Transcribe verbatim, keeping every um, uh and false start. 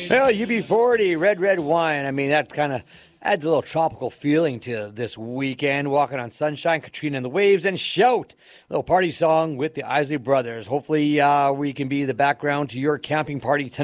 Well, U B forty, red, red wine. I mean, that kind of adds a little tropical feeling to this weekend. Walking on Sunshine, Katrina and the Waves, and Shout. Little party song with the Isley Brothers. Hopefully, uh, we can be the background to your camping party tonight.